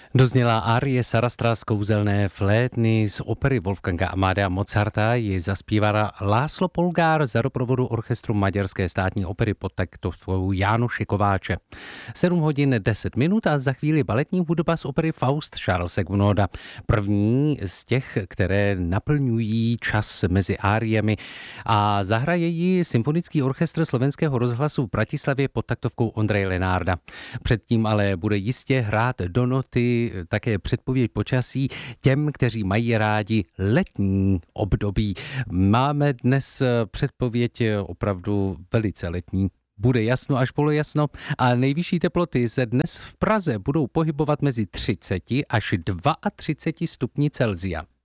Dozněla árie Sarastra z kouzelné flétny z opery Wolfganga Amadea Mozarta ji zaspívala László Polgár za doprovodu orchestru Maďarské státní opery pod taktovkou Jánoše Kováče. 7 hodin 10 minut a za chvíli baletní hudba z opery Faust Charlese Gounoda. První z těch, které naplňují čas mezi áriemi a zahraje ji Symfonický orchestr Slovenského rozhlasu v Bratislavě pod taktovkou Ondreje Lenárda. Předtím ale bude jistě hrát do noty také předpověď počasí těm, kteří mají rádi letní období. Máme dnes předpověď opravdu velice letní. Bude jasno až polojasno a nejvyšší teploty se dnes v Praze budou pohybovat mezi 30 až 32 stupni Celsia.